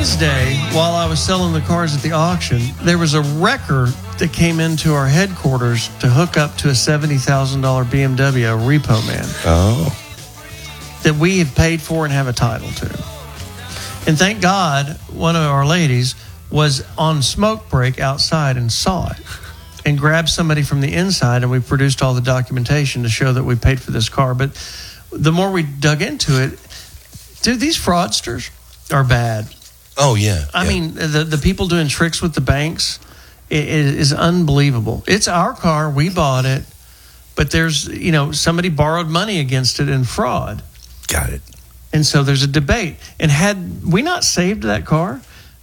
Wednesday, while I was selling the cars at the auction, there was a wrecker that came into our headquarters to hook up to a $70,000 BMW, a Repo Man. Oh. That we had paid for and have a title to. And thank God, one of our ladies was on smoke break outside and saw it and grabbed somebody from the inside, and we produced all the documentation to show that we paid for this car. But the more we dug into it, dude, these fraudsters are bad. Oh, yeah. I mean, the people doing tricks with the banks is unbelievable. It's our car. We bought it. But there's, somebody borrowed money against it in fraud. Got it. And so there's a debate. And had we not saved that car,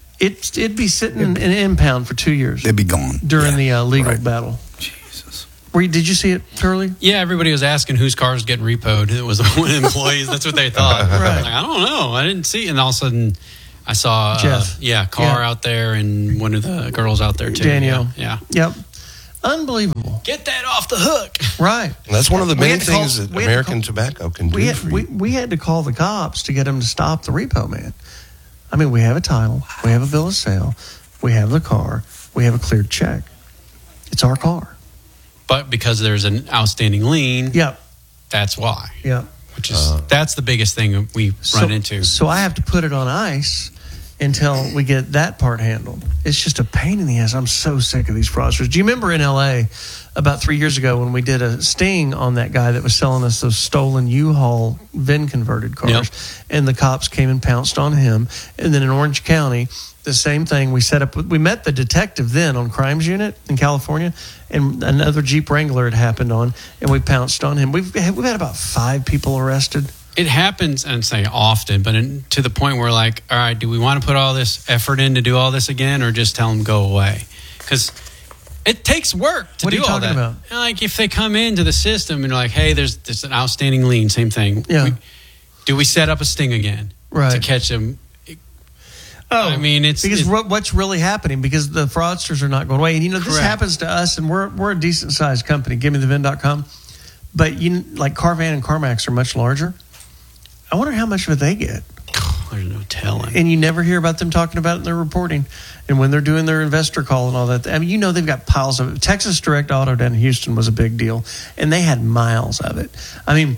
it'd be sitting in an impound for 2 years. It'd be gone. During the legal battle. Jesus. Did you see it, Turley? Yeah, everybody was asking whose car was getting repoed. It was the one employees. That's what they thought. Right. Like, I don't know. I didn't see it. And all of a sudden, I saw Jeff. car out there and one of the girls out there, too. Danielle. Yeah. Yep. Unbelievable. Get that off the hook. Right. That's one of the We main had to call- things that we had to American tobacco can do for you. We had to call the cops to get them to stop the Repo Man. I mean, we have a title. We have a bill of sale. We have the car. We have a cleared check. It's our car. But because there's an outstanding lien, Yep. that's why. Yep. Which is that's the biggest thing we run into. So I have to put it on ice until we get that part handled. It's just a pain in the ass. I'm so sick of these fraudsters. Do you remember in L.A. about 3 years ago when we did a sting on that guy that was selling us those stolen U-Haul VIN-converted cars? Yep. And the cops came and pounced on him. And then in Orange County, the same thing. We met the detective then on Crimes Unit in California, and another Jeep Wrangler had happened on, and we pounced on him. We've had about 5 people arrested. It happens, and say often, but to the point where, like, all right, do we want to put all this effort in to do all this again, or just tell them go away? Because it takes work to What are do you all talking that. about? Like, if they come into the system and are like, hey, there's an outstanding lien, same thing. Yeah. Do we set up a sting again Right. to catch them? Oh, I mean, because what's really happening? Because the fraudsters are not going away, and this Correct. happens to us, and we're a decent sized company. GiveMeTheVin.com, but like Carvan and CarMax are much larger. I wonder how much of it they get. There's no telling. And you never hear about them talking about it in their reporting, and when they're doing their investor call and all that. I mean, they've got piles of it. Texas Direct Auto down in Houston was a big deal, and they had miles of it. I mean,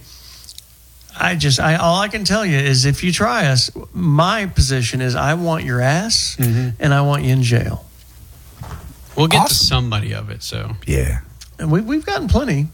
all I can tell you is if you try us, my position is I want your ass and I want you in jail. We'll get to Awesome. somebody of it. So Yeah. And we've gotten plenty,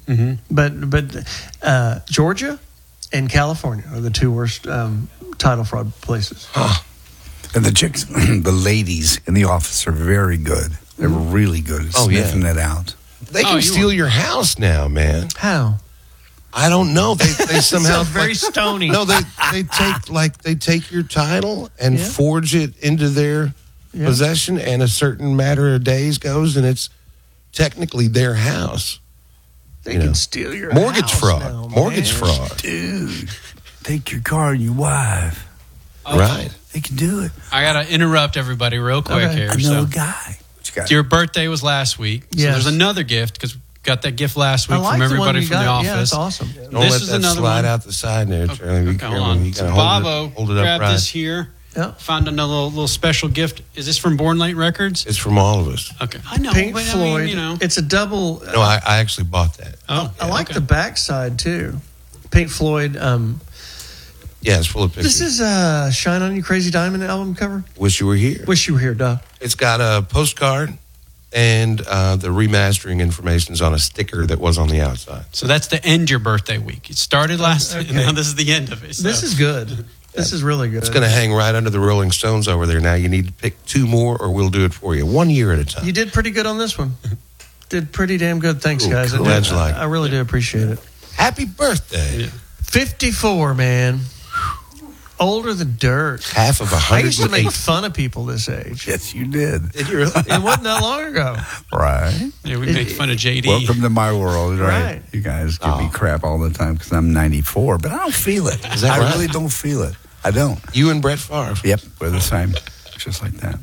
but Georgia and California are the 2 worst title fraud places. And the chicks, the ladies in the office are very good. They're really good at sniffing it out. They can steal your house now, man. How? I don't know. They somehow Sounds very stony. No, they take your title and forge it into their possession, and a certain matter of days goes, and it's technically their house. They can steal your mortgage house fraud. now, Mortgage man. fraud. Dude, take your car and your wife. Right. They can do it. I got to interrupt everybody real quick Okay. here. I know So a guy. What you got? your birthday was last week. So Yes. there's another gift because we got that gift last I week like from the one everybody you from the got. office. Yeah, that's awesome. Don't This let is that another slide one. out the side there, Charlie. Be Okay, careful. hold on. You So gotta Bobo hold it up grabbed right. this here. Yeah. Found another little special gift. Is this from Born Late Records? It's from all of us. Okay, I know. Pink but Floyd. I mean, It's a double. No, I actually bought that. Oh, I like okay. the backside too. Pink Floyd. Yeah, it's full of pictures. This is "Shine On You Crazy Diamond" album cover. Wish you were here. Wish you were here, duh. It's got a postcard and the remastering information is on a sticker that was on the outside. So that's the end your birthday week. It started last, Okay. and now this is the end of it. So. This is good. This is really good. It's going to hang right under the Rolling Stones over there. Now you need to pick 2 more, or we'll do it for you 1 year at a time. You did pretty good on this one. Did pretty damn good. Thanks, Ooh, guys. cool. Glad you like it. I really do appreciate it. Happy birthday! Yeah. 54, man. Older than dirt. Half of I used to 108. make fun of people this age. Yes, you did. Did you really? It wasn't that long ago. Right. Yeah, we make fun of JD. Welcome to my world, right? Right. You guys give me crap all the time because I'm 94, but I don't feel it. Is that I right? really don't feel it. I don't. You and Brett Favre. Yep, we're the same. Just like that.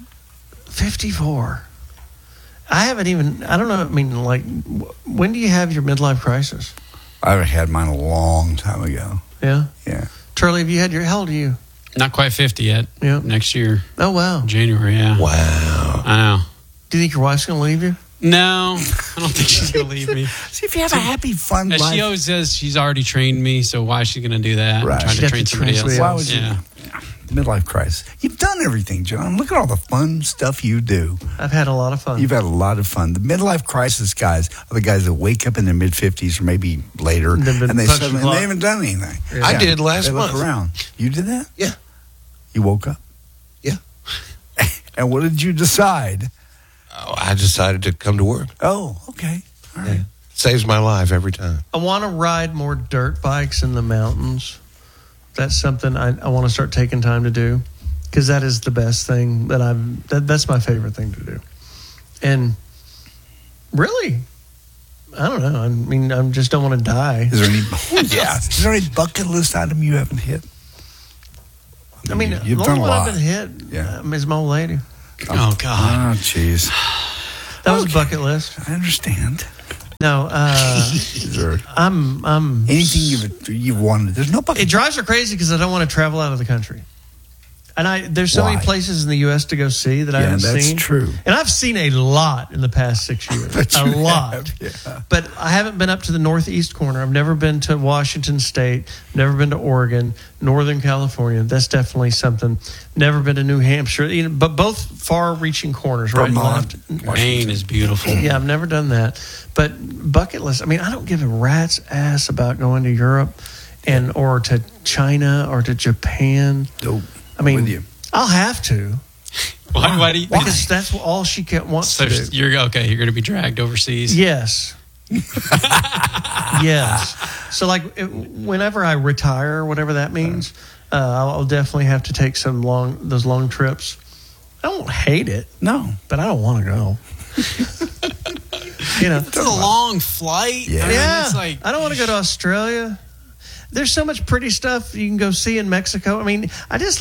54. I haven't even, I don't know, I mean, like, when do you have your midlife crisis? I had mine a long time ago. Yeah? Yeah. Charlie, have you had your, how old are you? Not quite 50 yet. Yeah. Next year. Oh, wow. January, yeah. Wow. I know. Do you think your wife's going to leave you? No, I don't think she's going to leave me. See, if you have a happy, fun life. She always says she's already trained me, so why is she going to do that? Right. Try to train somebody else. Why would you? Midlife crisis. You've done everything, John. Look at all the fun stuff you do. I've had a lot of fun. You've had a lot of fun. The midlife crisis guys are the guys that wake up in their mid-50s or maybe later, and they haven't done anything. Yeah. I did last month. Look around. You did that? Yeah. You woke up? Yeah. And what did you decide? Oh, I decided to come to work. Oh, okay. All right. Yeah. Saves my life every time. I want to ride more dirt bikes in the mountains. That's something I want to start taking time to do, because that is the best thing that's my favorite thing to do. And really, I don't know. I mean, I just don't want to die. Is there any bucket list item you haven't hit? I mean, you've the done only a one lot. I've been hit is my old lady. Oh, God. Oh, jeez. That was a bucket list. I understand. No, I'm anything you've wanted. There's no bucket. It drives her crazy because I don't want to travel out of the country. And there's so many places in the U.S. to go see that I haven't seen. Yeah, that's true. And I've seen a lot in the past 6 years. A lot. Yeah. But I haven't been up to the northeast corner. I've never been to Washington State. Never been to Oregon, Northern California. That's definitely something. Never been to New Hampshire. But both far-reaching corners, right and left. Maine is beautiful. Yeah, I've never done that. But bucket list, I mean, I don't give a rat's ass about going to Europe or to China or to Japan. Nope. I mean, with you. I'll have to. Why do you? Because that's all she wants to do. You're going to be dragged overseas? Yes. Yes. So, like, whenever I retire, whatever that means, I'll definitely have to take those long trips. I don't hate it. No. But I don't want to go. It's a long flight. Yeah. Yeah. It's like, I don't want to go to Australia. There's so much pretty stuff you can go see in Mexico. I mean, let's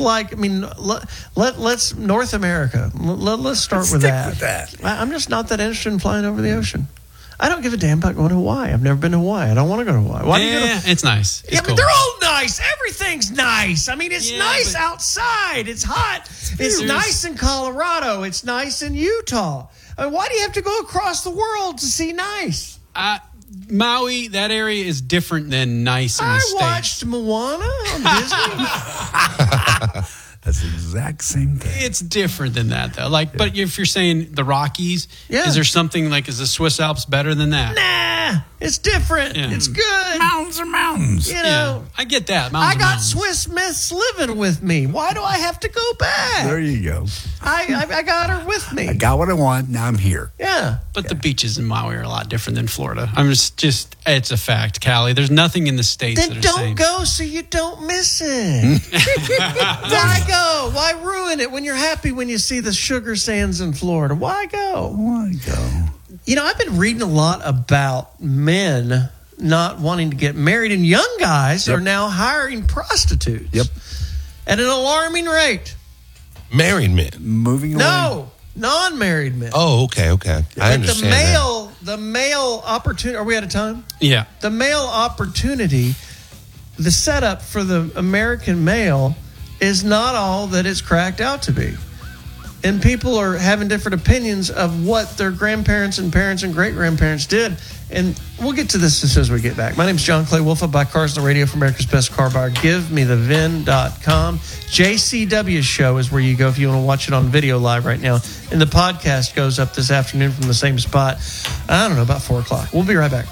North America. Let's start with that. I'm just not that interested in flying over the ocean. I don't give a damn about going to Hawaii. I've never been to Hawaii. I don't want to go to Hawaii. Why do you go to, it's nice. It's but they're all nice. Everything's nice. I mean, it's nice outside. It's hot. It's nice in Colorado. It's nice in Utah. I mean, why do you have to go across the world to see nice? Maui, that area is different than nice in the States. I watched Moana on Disney. That's the exact same thing. It's different than that, though. But if you're saying the Rockies, is there something is the Swiss Alps better than that? Nah, it's different. Yeah. It's good. Mountains are mountains. I get that. I got Swiss Miss living with me. Why do I have to go back? There you go. I got her with me. I got what I want. Now I'm here. Yeah. But the beaches in Maui are a lot different than Florida. I'm just it's a fact, Callie. There's nothing in the States then that are don't same. go so you don't miss it. Why go? Why ruin it when you're happy when you see the sugar sands in Florida? Why go? Why go? I've been reading a lot about men not wanting to get married, and young guys are now hiring prostitutes. Yep. At an alarming rate. Married men. Moving away. No, non-married men. Oh, okay. I understand the male opportunity. Are we out of time? Yeah. The male opportunity, the setup for the American male is not all that it's cracked out to be. And people are having different opinions of what their grandparents and parents and great-grandparents did. And we'll get to this as soon as we get back. My name is John Clay Wolf. I buy cars on the radio for America's Best Car Buyer. GiveMeTheVin.com. JCW's show is where you go if you want to watch it on video live right now. And the podcast goes up this afternoon from the same spot. I don't know, about 4 o'clock. We'll be right back.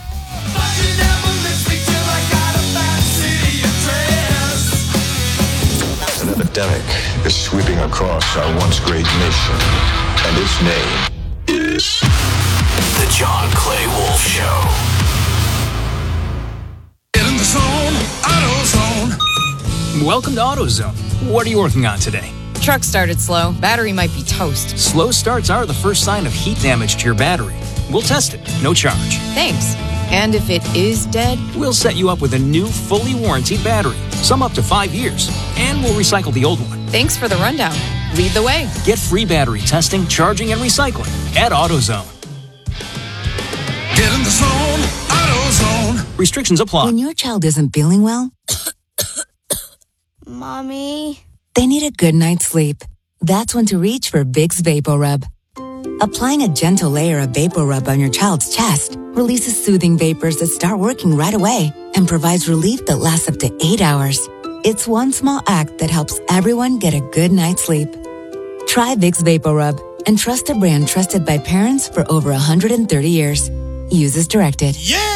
An epidemic is sweeping across our once great nation, and its name is The John Clay Wolf Show. Get in the zone, AutoZone. Welcome to AutoZone. What are you working on today? Truck started slow. Battery might be toast. Slow starts are the first sign of heat damage to your battery. We'll test it, no charge. Thanks. And if it is dead? We'll set you up with a new, fully warranted battery, some up to 5 years, and we'll recycle the old one. Thanks for the rundown. Lead the way. Get free battery testing, charging, and recycling at AutoZone. Get in the zone, AutoZone. Restrictions apply. When your child isn't feeling well, Mommy? They need a good night's sleep. That's when to reach for Vicks VapoRub. Applying a gentle layer of VapoRub on your child's chest releases soothing vapors that start working right away and provides relief that lasts up to 8 hours. It's one small act that helps everyone get a good night's sleep. Try Vicks VapoRub and trust a brand trusted by parents for over 130 years. Use as directed. Yeah!